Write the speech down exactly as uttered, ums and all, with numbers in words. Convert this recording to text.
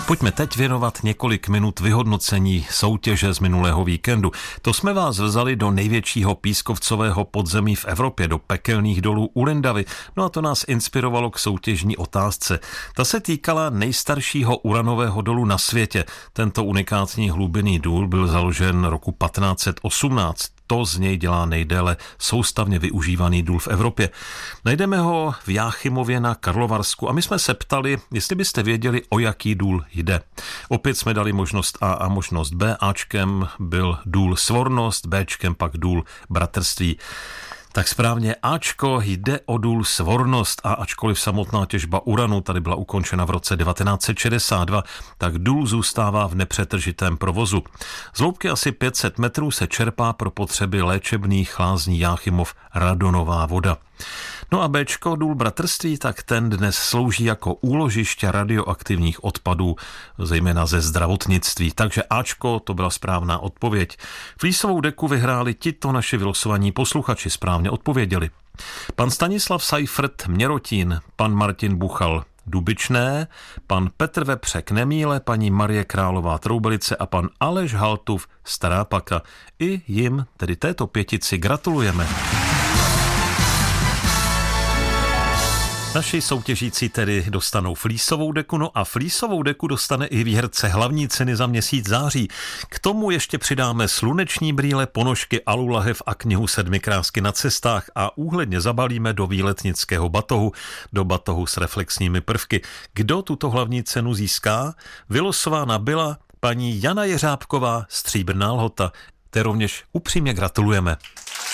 Pojďme teď věnovat několik minut vyhodnocení soutěže z minulého víkendu. To jsme vás vzali do největšího pískovcového podzemí v Evropě, do pekelných dolů u Lindavy. No a to nás inspirovalo k soutěžní otázce. Ta se týkala nejstaršího uranového dolu na světě. Tento unikátní hlubinný důl byl založen roku patnáct set osmnáct. To z něj dělá nejdéle soustavně využívaný důl v Evropě. Najdeme ho v Jáchymově na Karlovarsku a my jsme se ptali, jestli byste věděli, o jaký důl jde. Opět jsme dali možnost A a možnost B. Ačkem byl důl Svornost, Bčkem pak důl Bratrství. Tak správně, Ačko, jde o důl Svornost a ačkoliv samotná těžba uranu tady byla ukončena v roce devatenáct set šedesát dva, tak důl zůstává v nepřetržitém provozu. Z hloubky asi pět set metrů se čerpá pro potřeby léčebných lázní Jáchymov radonová voda. No a Bčko, důl Bratrství, tak ten dnes slouží jako úložiště radioaktivních odpadů, zejména ze zdravotnictví. Takže Ačko, to byla správná odpověď. Flísovou deku vyhráli tito naši vylosovaní posluchači, správně odpověděli. Pan Stanislav Seifert Měrotín, pan Martin Buchal Dubičné, pan Petr Vepřek Nemíle, paní Marie Králová Troubelice a pan Aleš Haltův Stará Paka. I jim, tedy této pětici, gratulujeme. Naši soutěžící tedy dostanou flísovou deku, no a flísovou deku dostane i výherce hlavní ceny za měsíc září. K tomu ještě přidáme sluneční brýle, ponožky, alulahev a knihu Sedmi krásky na cestách a úhledně zabalíme do výletnického batohu, do batohu s reflexními prvky. Kdo tuto hlavní cenu získá? Vylosována byla paní Jana Jeřábková Stříbrná lhota. Té rovněž upřímně gratulujeme.